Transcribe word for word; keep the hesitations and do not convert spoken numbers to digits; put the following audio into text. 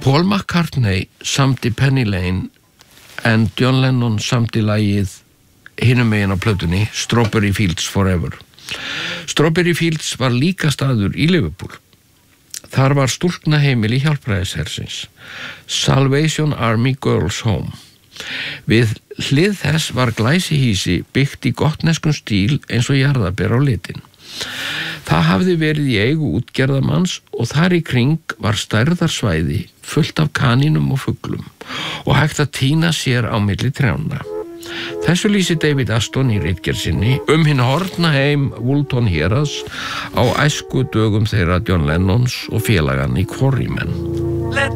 Paul McCartney samdi Penny Lane en John Lennon samdi lagið hinum megin á plötunni Strawberry Fields Forever. Strawberry Fields var líka staður í Liverpool. Þar var stúlknaheimili hjálpræðishersins, Salvation Army Girls Home. Við hlið þess var glæsihýsi byggt í gotneskum stíl eins og jarðaber á litin. Það hafði verið í eigu útgerðamanns og þar í kring var stærðarsvæði fullt af kanínum og fuglum og hægt að tína sér á milli trjánna. Þessu lýsi David Aston í ritgerð sinni um hinn horfna heim Woolton héraðs á æsku dögum þeirra John Lennons og félagann í Quarrymen.